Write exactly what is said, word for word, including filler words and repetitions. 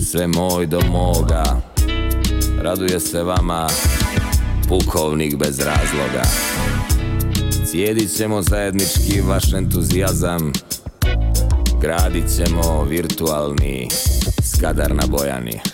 sve moj do moga. Raduje se vama pukovnik bez razloga. Cijedit ćemo zajednički vaš entuzijazam. Gradit ćemo virtualni Skadar na Bojani.